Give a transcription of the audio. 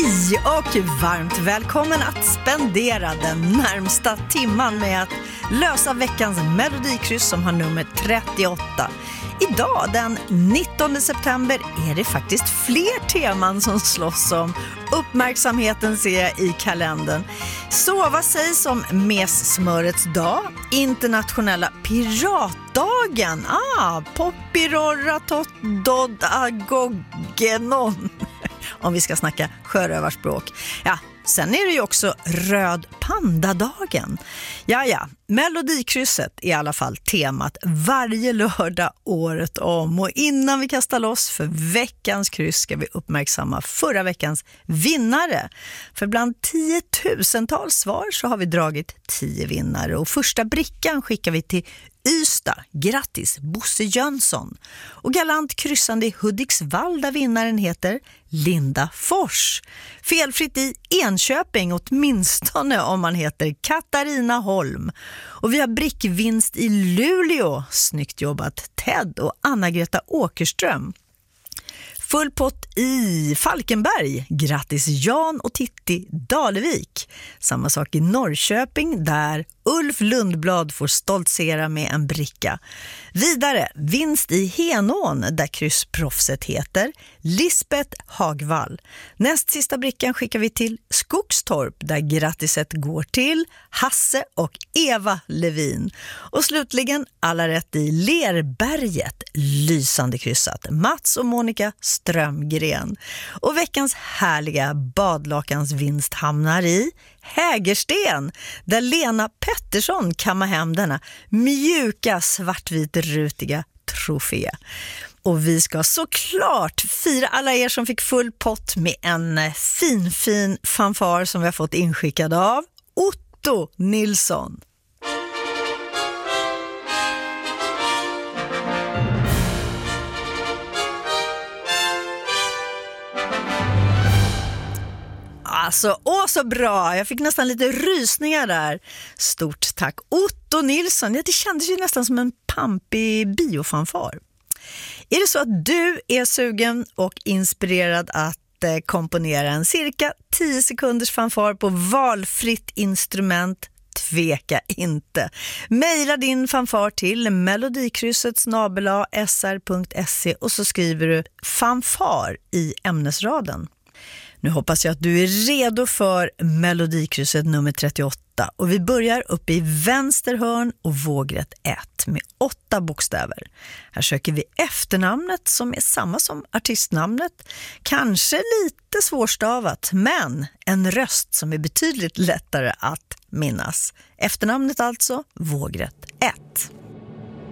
Hej och varmt välkommen att spendera den närmsta timman med att lösa veckans melodikryss som har nummer 38. Idag den 19 september är det faktiskt fler teman som slåss om uppmärksamheten, ser jag i kalendern. Så vad sägs om messmörets dag, internationella piratdagen, Poppirorratot-dod-agogenon, om vi ska snacka sjörövarspråk. Ja, sen är det ju också röd pandadagen. Ja, melodikrysset är i alla fall temat varje lördag året om. Och innan vi kastar loss för veckans kryss ska vi uppmärksamma förra veckans vinnare. För bland 10 000-tals svar så har vi dragit 10 vinnare. Och första brickan skickar vi till Ystad. Grattis Bosse Jönsson. Och galant kryssande i Hudiksvall där vinnaren heter Linda Fors. Felfritt i Enköping, åtminstone om man heter Katarina Holm. Och vi har brickvinst i Luleå. Snyggt jobbat Ted och Anna-Greta Åkerström. Full pott i Falkenberg. Grattis Jan och Titti Dalevik. Samma sak i Norrköping där Ulf Lundblad får stoltsera med en bricka. Vidare vinst i Henån där kryssproffset heter Lisbeth Hagvall. Näst sista brickan skickar vi till Skogstorp där grattiset går till Hasse och Eva Levin. Och slutligen alla rätt i Lerberget, lysande kryssat, Mats och Monica Strömgren. Och veckans härliga badlakans vinst hamnar i Hägersten där Lena Pettersson kammar hem denna mjuka svartvit-rutiga trofé. Och vi ska såklart fira alla er som fick full pott med en fin fanfar som vi har fått inskickad av Otto Nilsson. Alltså, så bra. Jag fick nästan lite rysningar där. Stort tack. Otto Nilsson, det kändes ju nästan som en pampig biofanfar. Är det så att du är sugen och inspirerad att komponera en cirka 10 sekunders fanfar på valfritt instrument, tveka inte. Maila din fanfar till melodikrysset@sr.se och så skriver du fanfar i ämnesraden. Nu hoppas jag att du är redo för melodikrysset nummer 38 och vi börjar uppe i vänster hörn och vågrätt 1 med 8 bokstäver. Här söker vi efternamnet som är samma som artistnamnet. Kanske lite svårstavat, men en röst som är betydligt lättare att minnas. Efternamnet alltså, vågrätt 1.